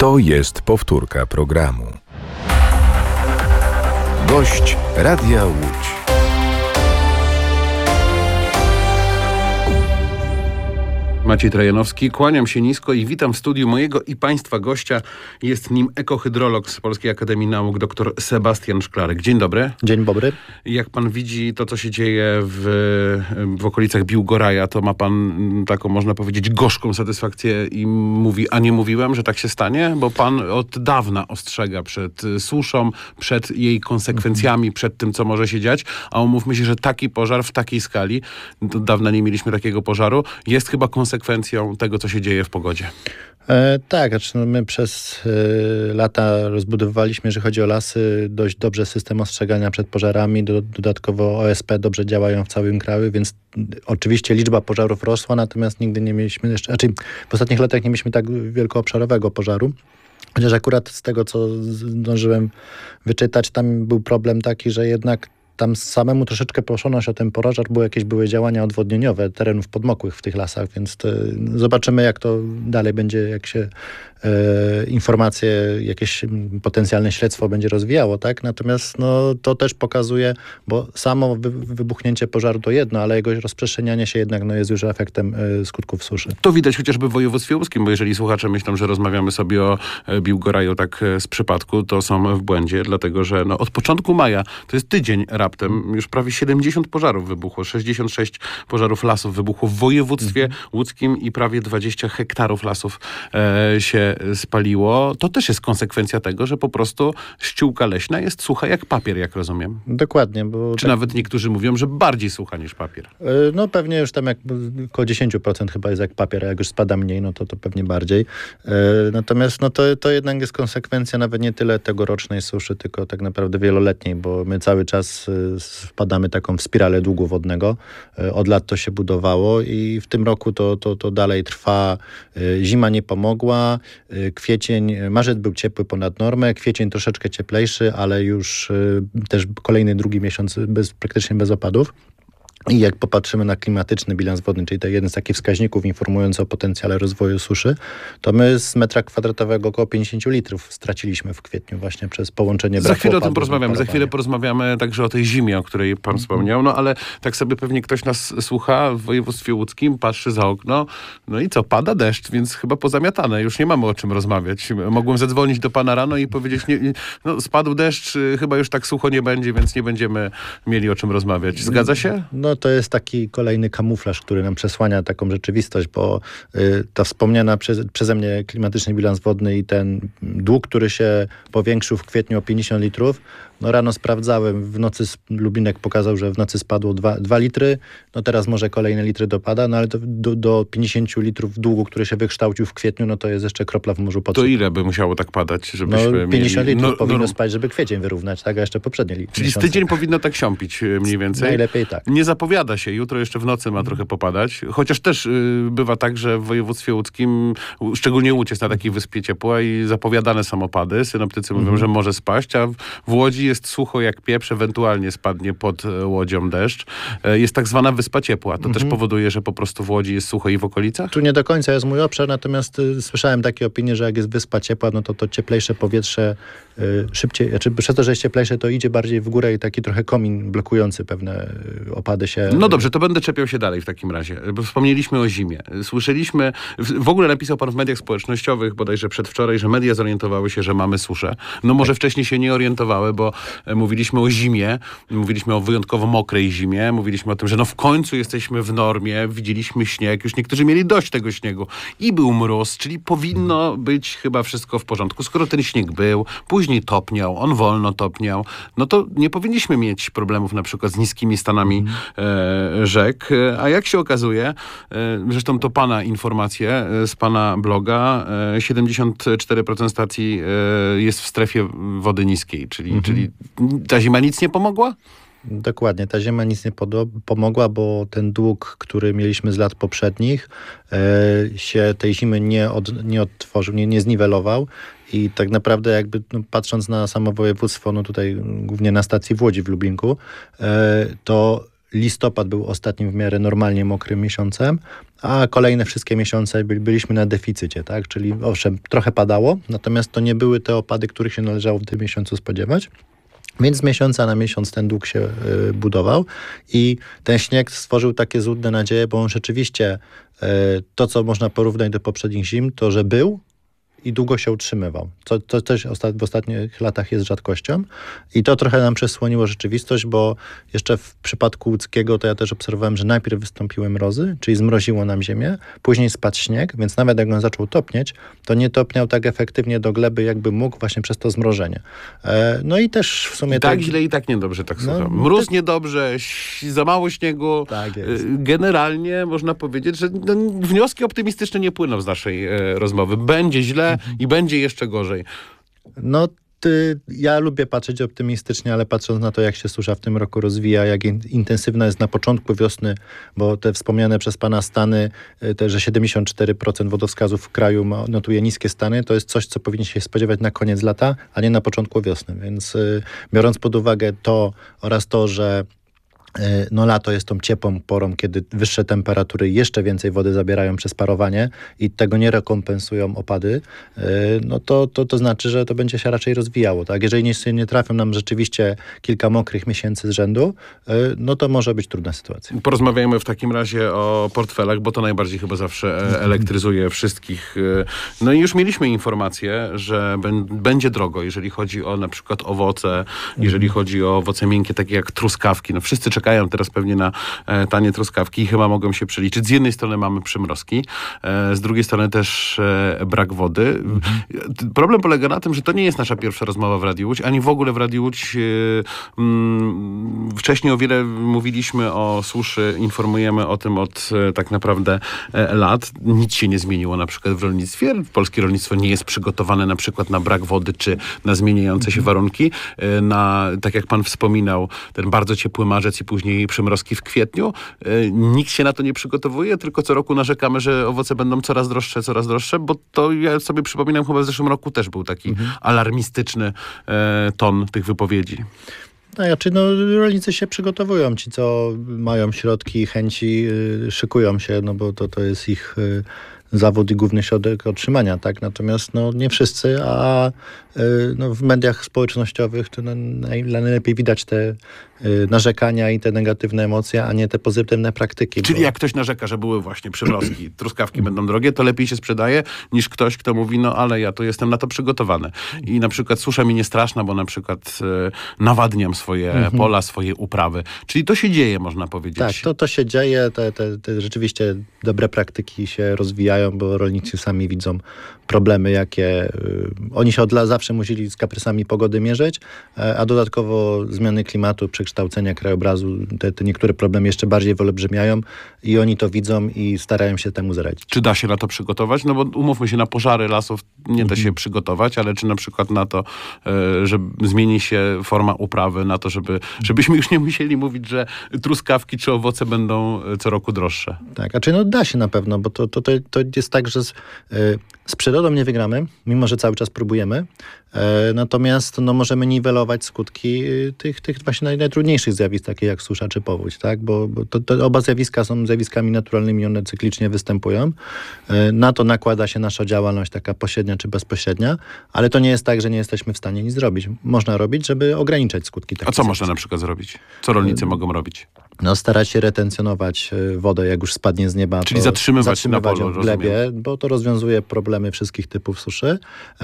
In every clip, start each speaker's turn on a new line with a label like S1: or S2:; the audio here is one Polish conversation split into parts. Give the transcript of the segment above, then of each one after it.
S1: To jest powtórka programu. Gość Radia Łódź.
S2: Maciej Trajanowski, kłaniam się nisko i witam w studiu mojego i państwa gościa. Jest nim ekohydrolog z Polskiej Akademii Nauk, dr Sebastian Szklarek. Dzień dobry.
S3: Dzień dobry.
S2: Jak pan widzi to, co się dzieje w okolicach Biłgoraja, to ma pan taką, można powiedzieć, gorzką satysfakcję i mówi, a nie mówiłem, że tak się stanie? Bo pan od dawna ostrzega przed suszą, przed jej konsekwencjami, przed tym, co może się dziać, a umówmy się, że taki pożar w takiej skali, od dawna nie mieliśmy takiego pożaru, jest chyba konsekwencją tego, co się dzieje w pogodzie.
S3: Tak, my przez lata rozbudowywaliśmy, jeżeli chodzi o lasy, dość dobrze system ostrzegania przed pożarami. Dodatkowo OSP dobrze działają w całym kraju, więc oczywiście liczba pożarów rosła, natomiast nigdy nie mieliśmy jeszcze, w ostatnich latach nie mieliśmy tak wielkoobszarowego pożaru. Chociaż akurat z tego, co zdążyłem wyczytać, tam był problem taki, że jednak tam samemu troszeczkę proszono się o ten pożar, były działania odwodnieniowe terenów podmokłych w tych lasach, więc zobaczymy, jak to dalej będzie, jak się informacje, jakieś potencjalne śledztwo będzie rozwijało, tak? Natomiast to też pokazuje, bo samo wybuchnięcie pożaru to jedno, ale jego rozprzestrzenianie się jednak jest już efektem skutków suszy.
S2: To widać chociażby w województwie łódzkim, bo jeżeli słuchacze myślą, że rozmawiamy sobie o Biłgoraju tak z przypadku, to są w błędzie, dlatego że od początku maja, to jest tydzień raptem, już prawie 70 pożarów wybuchło, 66 pożarów lasów wybuchło w województwie łódzkim i prawie 20 hektarów lasów się spaliło. To też jest konsekwencja tego, że po prostu ściółka leśna jest sucha jak papier, jak rozumiem.
S3: Dokładnie. Bo
S2: Czy nawet niektórzy mówią, że bardziej sucha niż papier.
S3: Pewnie już tam około 10% chyba jest jak papier, a jak już spada mniej, to pewnie bardziej. Natomiast to jednak jest konsekwencja nawet nie tyle tegorocznej suszy, tylko tak naprawdę wieloletniej, bo my cały czas wpadamy taką w spiralę długu wodnego. Od lat to się budowało i w tym roku to dalej trwa. Zima nie pomogła. Marzec był ciepły ponad normę, kwiecień troszeczkę cieplejszy, ale już też kolejny drugi miesiąc praktycznie bez opadów. I jak popatrzymy na klimatyczny bilans wodny, czyli to jeden z takich wskaźników informujący o potencjale rozwoju suszy, to my z metra kwadratowego około 50 litrów straciliśmy w kwietniu właśnie przez połączenie braku
S2: Za chwilę o tym
S3: opadów
S2: porozmawiamy. Za chwilę porozmawiamy także o tej zimie, o której pan wspomniał. Ale tak sobie pewnie ktoś nas słucha w województwie łódzkim, patrzy za okno, i co? Pada deszcz, więc chyba pozamiatane. Już nie mamy o czym rozmawiać. Mogłem zadzwonić do pana rano i powiedzieć, spadł deszcz, chyba już tak sucho nie będzie, więc nie będziemy mieli o czym rozmawiać. Zgadza się?
S3: To jest taki kolejny kamuflaż, który nam przesłania taką rzeczywistość, bo ta wspomniana przeze mnie klimatyczny bilans wodny i ten dług, który się powiększył w kwietniu o 50 litrów, rano sprawdzałem, w nocy Lubinek pokazał, że w nocy spadło 2 litry, teraz może kolejne litry dopada, ale do 50 litrów długu, który się wykształcił w kwietniu, to jest jeszcze kropla w morzu potrzeb.
S2: To ile by musiało tak padać, żebyśmy
S3: 50 litrów powinno spać, żeby kwiecień wyrównać, tak? A jeszcze poprzednie
S2: Czyli z tydzień powinno tak siąpić mniej więcej.
S3: Najlepiej tak.
S2: Nie zapowiada się. Jutro jeszcze w nocy ma trochę popadać. Chociaż też bywa tak, że w województwie łódzkim, szczególnie Łódź jest na takiej wyspie ciepła i zapowiadane są opady. Synoptycy mówią, że może spaść, a w Łodzi jest sucho jak pieprz, ewentualnie spadnie pod Łodzią deszcz. Jest tak zwana wyspa ciepła. To też powoduje, że po prostu w Łodzi jest sucho i w okolicach?
S3: Tu nie do końca jest mój obszar, natomiast słyszałem takie opinie, że jak jest wyspa ciepła, to cieplejsze powietrze szybciej, przez to, że jest cieplejsze, to idzie bardziej w górę i taki trochę komin blokujący pewne opady się...
S2: Dobrze, to będę czepiał się dalej w takim razie. Bo wspomnieliśmy o zimie. Słyszeliśmy, w ogóle napisał pan w mediach społecznościowych, bodajże przedwczoraj, że media zorientowały się, że mamy suszę. Może wcześniej się nie orientowały, bo mówiliśmy o zimie, mówiliśmy o wyjątkowo mokrej zimie, mówiliśmy o tym, że w końcu jesteśmy w normie, widzieliśmy śnieg, już niektórzy mieli dość tego śniegu i był mróz, czyli powinno być chyba wszystko w porządku. Skoro ten śnieg był, później topniał, on wolno topniał, to nie powinniśmy mieć problemów na przykład z niskimi stanami rzek, a jak się okazuje, zresztą to pana informacje z pana bloga, 74% stacji jest w strefie wody niskiej, czyli ta zima nic nie pomogła?
S3: Dokładnie, ta zima nic nie pomogła, bo ten dług, który mieliśmy z lat poprzednich, się tej zimy nie odtworzył, nie zniwelował i tak naprawdę patrząc na samo województwo, tutaj głównie na stacji w Łodzi w Lubinku, to listopad był ostatnim w miarę normalnie mokrym miesiącem, a kolejne wszystkie miesiące byliśmy na deficycie, tak? Czyli owszem, trochę padało, natomiast to nie były te opady, których się należało w tym miesiącu spodziewać. Więc z miesiąca na miesiąc ten dług się budował i ten śnieg stworzył takie złudne nadzieje, bo on rzeczywiście to, co można porównać do poprzednich zim, to że był i długo się utrzymywał. To też w ostatnich latach jest rzadkością i to trochę nam przesłoniło rzeczywistość, bo jeszcze w przypadku łódzkiego to ja też obserwowałem, że najpierw wystąpiły mrozy, czyli zmroziło nam ziemię, później spadł śnieg, więc nawet jak on zaczął topnieć, to nie topniał tak efektywnie do gleby, jakby mógł właśnie przez to zmrożenie. No i też w sumie...
S2: I tak źle i tak niedobrze, tak słucham. Mróz niedobrze, za mało śniegu.
S3: Tak jest.
S2: Generalnie można powiedzieć, że wnioski optymistyczne nie płyną z naszej rozmowy. Będzie źle i będzie jeszcze gorzej.
S3: No, ja lubię patrzeć optymistycznie, ale patrząc na to, jak się susza w tym roku rozwija, jak intensywna jest na początku wiosny, bo te wspomniane przez pana stany, że 74% wodowskazów w kraju notuje niskie stany, to jest coś, co powinien się spodziewać na koniec lata, a nie na początku wiosny. Więc biorąc pod uwagę to oraz to, że lato jest tą ciepłą porą, kiedy wyższe temperatury jeszcze więcej wody zabierają przez parowanie i tego nie rekompensują opady, to znaczy, że to będzie się raczej rozwijało. Tak? Jeżeli nie trafią nam rzeczywiście kilka mokrych miesięcy z rzędu, to może być trudna sytuacja.
S2: Porozmawiajmy w takim razie o portfelach, bo to najbardziej chyba zawsze elektryzuje wszystkich. No i już mieliśmy informację, że będzie drogo, jeżeli chodzi o na przykład owoce, jeżeli chodzi o owoce miękkie, takie jak truskawki. No wszyscy czekają teraz pewnie na tanie truskawki i chyba mogą się przeliczyć. Z jednej strony mamy przymrozki, z drugiej strony też brak wody. Problem polega na tym, że to nie jest nasza pierwsza rozmowa w Radiu Łódź, ani w ogóle w Radiu Łódź. Wcześniej o wiele mówiliśmy o suszy, informujemy o tym od tak naprawdę lat. Nic się nie zmieniło na przykład w rolnictwie. Polskie rolnictwo nie jest przygotowane na przykład na brak wody, czy na zmieniające się warunki. Tak jak pan wspominał, ten bardzo ciepły marzec i później przymrozki w kwietniu. Nikt się na to nie przygotowuje, tylko co roku narzekamy, że owoce będą coraz droższe, bo to ja sobie przypominam, chyba w zeszłym roku też był taki alarmistyczny ton tych wypowiedzi.
S3: Rolnicy się przygotowują. Ci, co mają środki i chęci, szykują się, bo to jest ich zawód i główny środek otrzymania, tak? Natomiast nie wszyscy, a w mediach społecznościowych to najlepiej widać te narzekania i te negatywne emocje, a nie te pozytywne praktyki.
S2: Czyli jak ktoś narzeka, że były właśnie przymrozki, truskawki będą drogie, to lepiej się sprzedaje niż ktoś, kto mówi, ale ja to jestem na to przygotowany. I na przykład susza mi nie straszna, bo na przykład nawadniam swoje pola, swoje uprawy. Czyli to się dzieje, można powiedzieć.
S3: Tak, to się dzieje. Te rzeczywiście dobre praktyki się rozwijają, bo rolnicy sami widzą problemy, jakie oni się zawsze musieli z kaprysami pogody mierzyć, a dodatkowo zmiany klimatu, przekształcenia krajobrazu, te niektóre problemy jeszcze bardziej wyolbrzymiają i oni to widzą i starają się temu zaradzić.
S2: Czy da się na to przygotować? Bo umówmy się, na pożary lasów nie da się przygotować, ale czy na przykład na to, że zmieni się forma uprawy, na to, żebyśmy już nie musieli mówić, że truskawki czy owoce będą co roku droższe?
S3: Tak, da się na pewno, bo to jest tak, że z przyrodą nie wygramy, mimo że cały czas próbujemy. Natomiast możemy niwelować skutki tych właśnie najtrudniejszych zjawisk, takie jak susza czy powódź, tak? Bo te oba zjawiska są zjawiskami naturalnymi, one cyklicznie występują. Na to nakłada się nasza działalność taka pośrednia czy bezpośrednia, ale to nie jest tak, że nie jesteśmy w stanie nic zrobić. Można robić, żeby ograniczać skutki takich.
S2: A co można na przykład zrobić? Co rolnicy mogą robić?
S3: Starać się retencjonować wodę, jak już spadnie z nieba.
S2: Czyli zatrzymywać na polu,
S3: ją w glebie, bo to rozwiązuje problemy wszystkich typów suszy.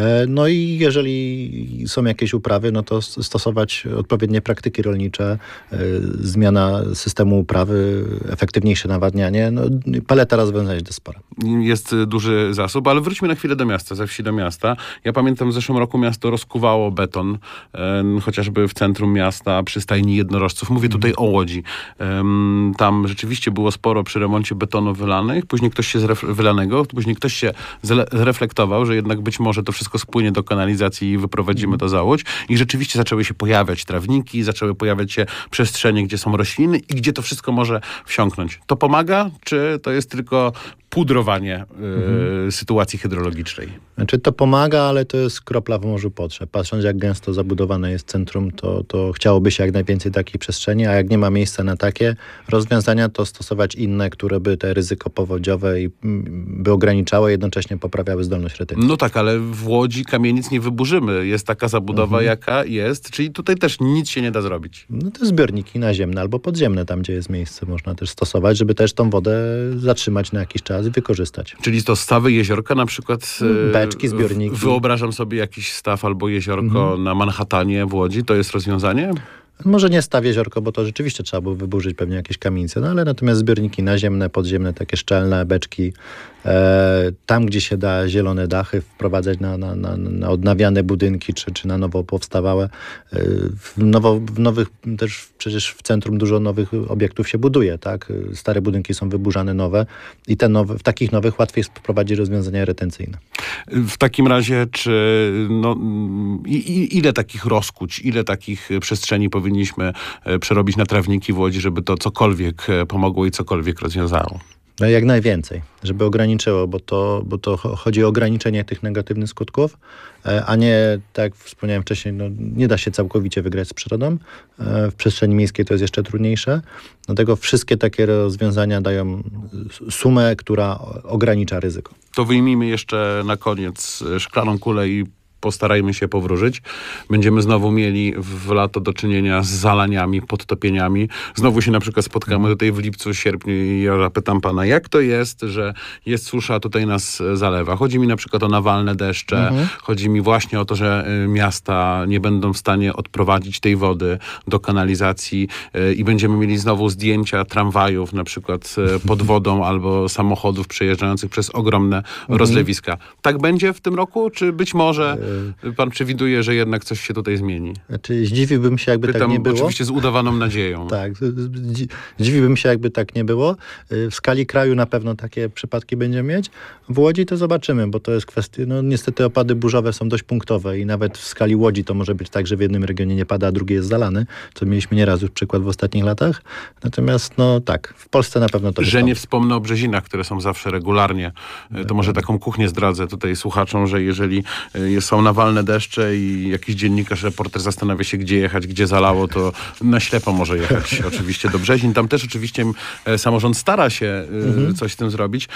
S3: I jeżeli są jakieś uprawy, to stosować odpowiednie praktyki rolnicze, zmiana systemu uprawy, efektywniejsze nawadnianie. Paleta rozwiązań jest spora.
S2: Jest duży zasób, ale wróćmy na chwilę do miasta, ze wsi do miasta. Ja pamiętam, w zeszłym roku miasto rozkuwało beton, chociażby w centrum miasta, przy stajni jednorożców. Mówię tutaj o Łodzi. Tam rzeczywiście było sporo przy remoncie betonu wylanych, później ktoś się zreflektował, że jednak być może to wszystko spłynie do kanalizacji i wyprowadzimy to za Łódź. I rzeczywiście zaczęły się pojawiać trawniki, zaczęły pojawiać się przestrzenie, gdzie są rośliny i gdzie to wszystko może wsiąknąć. To pomaga, czy to jest tylko pudrowanie sytuacji hydrologicznej.
S3: Znaczy to pomaga, ale to jest kropla w morzu potrzeb. Patrząc jak gęsto zabudowane jest centrum, to chciałoby się jak najwięcej takiej przestrzeni, a jak nie ma miejsca na takie rozwiązania, to stosować inne, które by te ryzyko powodziowe by ograniczały, jednocześnie poprawiały zdolność retencji.
S2: No tak, ale w Łodzi kamienic nie wyburzymy. Jest taka zabudowa, jaka jest, czyli tutaj też nic się nie da zrobić.
S3: No te zbiorniki naziemne albo podziemne, tam gdzie jest miejsce, można też stosować, żeby też tą wodę zatrzymać na jakiś czas i wykorzystać.
S2: Czyli to stawy, jeziorka na przykład...
S3: Beczki, zbiorniki.
S2: Wyobrażam sobie jakiś staw albo jeziorko na Manhattanie w Łodzi. To jest rozwiązanie?
S3: Może nie staw jeziorko, bo to rzeczywiście trzeba było wyburzyć pewnie jakieś kamienice, no ale natomiast zbiorniki naziemne, podziemne, takie szczelne beczki, tam gdzie się da zielone dachy wprowadzać na odnawiane budynki, czy na nowo powstawałe. W nowych, też przecież w centrum dużo nowych obiektów się buduje, tak? Stare budynki są wyburzane, nowe i w takich nowych łatwiej jest wprowadzić rozwiązania retencyjne.
S2: W takim razie, ile takich rozkuć, ile takich przestrzeni powinniśmy przerobić na trawniki w Łodzi, żeby to cokolwiek pomogło i cokolwiek rozwiązało?
S3: No jak najwięcej, żeby ograniczyło, bo to chodzi o ograniczenie tych negatywnych skutków, a nie, tak jak wspomniałem wcześniej, nie da się całkowicie wygrać z przyrodą. W przestrzeni miejskiej to jest jeszcze trudniejsze. Dlatego wszystkie takie rozwiązania dają sumę, która ogranicza ryzyko.
S2: To wyjmijmy jeszcze na koniec szklaną kulę i postarajmy się powróżyć. Będziemy znowu mieli w lato do czynienia z zalaniami, podtopieniami. Znowu się na przykład spotkamy tutaj w lipcu, sierpniu i ja zapytam pana, jak to jest, że jest susza, a tutaj nas zalewa. Chodzi mi na przykład o nawalne deszcze. Chodzi mi właśnie o to, że miasta nie będą w stanie odprowadzić tej wody do kanalizacji i będziemy mieli znowu zdjęcia tramwajów na przykład pod wodą albo samochodów przejeżdżających przez ogromne rozlewiska. Tak będzie w tym roku? Czy być może pan przewiduje, że jednak coś się tutaj zmieni?
S3: Znaczy, zdziwiłbym się, jakby tak nie było.
S2: Oczywiście z udawaną nadzieją.
S3: Tak, zdziwiłbym się, jakby tak nie było. W skali kraju na pewno takie przypadki będziemy mieć. W Łodzi to zobaczymy, bo to jest kwestia, niestety opady burzowe są dość punktowe i nawet w skali Łodzi to może być tak, że w jednym regionie nie pada, a drugi jest zalany, co mieliśmy nieraz już przykład w ostatnich latach. Natomiast tak, w Polsce na pewno to
S2: Że nie wspomnę o Brzezinach, które są zawsze regularnie. To może taką kuchnię zdradzę tutaj słuchaczom, że jeżeli są nawalne deszcze i jakiś dziennikarz, reporter zastanawia się, gdzie jechać, gdzie zalało, to na ślepo może jechać oczywiście do Brzezin. Tam też oczywiście samorząd stara się coś z tym zrobić,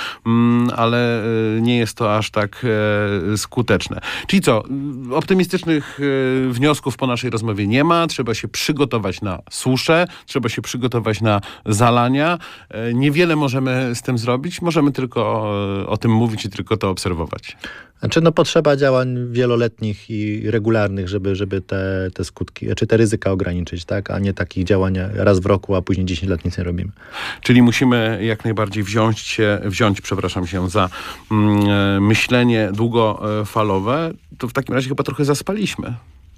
S2: ale nie jest to aż tak skuteczne. Czyli co? Optymistycznych wniosków po naszej rozmowie nie ma. Trzeba się przygotować na suszę, trzeba się przygotować na zalania. Niewiele możemy z tym zrobić. Możemy tylko o tym mówić i tylko to obserwować.
S3: Znaczy, potrzeba działań wieloletnich i regularnych, żeby te skutki, czy te ryzyka ograniczyć, tak? A nie takich działań raz w roku, a później 10 lat nic nie robimy.
S2: Czyli musimy jak najbardziej wziąć się za myślenie długofalowe. To w takim razie chyba trochę zaspaliśmy.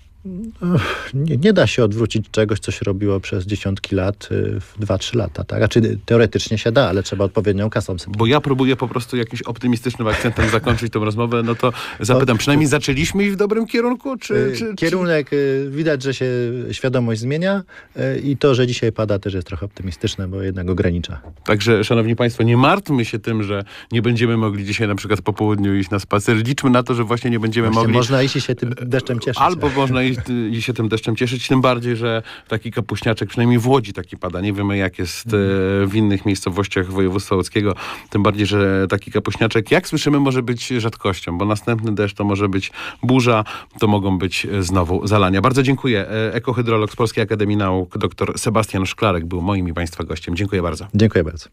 S3: Nie da się odwrócić czegoś, co się robiło przez dziesiątki lat w 2-3 lata, tak? Znaczy teoretycznie się da, ale trzeba odpowiednią kasą sobie.
S2: Bo ja próbuję po prostu jakimś optymistycznym akcentem zakończyć tę rozmowę, to zapytam, przynajmniej zaczęliśmy iść w dobrym kierunku?
S3: Kierunek, widać, że się świadomość zmienia i to, że dzisiaj pada, też jest trochę optymistyczne, bo jednak ogranicza.
S2: Także, szanowni państwo, nie martwmy się tym, że nie będziemy mogli dzisiaj na przykład po południu iść na spacer. Liczmy na to, że właśnie nie będziemy mogli.
S3: Można iść i się tym deszczem cieszyć.
S2: Albo można iść i się tym deszczem cieszyć, tym bardziej, że taki kapuśniaczek, przynajmniej w Łodzi taki pada. Nie wiemy, jak jest w innych miejscowościach województwa łódzkiego. Tym bardziej, że taki kapuśniaczek, jak słyszymy, może być rzadkością, bo następny deszcz to może być burza, to mogą być znowu zalania. Bardzo dziękuję. Ekohydrolog z Polskiej Akademii Nauk, dr Sebastian Szklarek był moim i państwa gościem. Dziękuję bardzo.
S3: Dziękuję bardzo.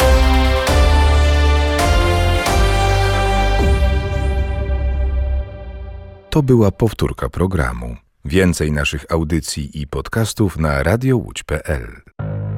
S1: To była powtórka programu. Więcej naszych audycji i podcastów na radiołódź.pl.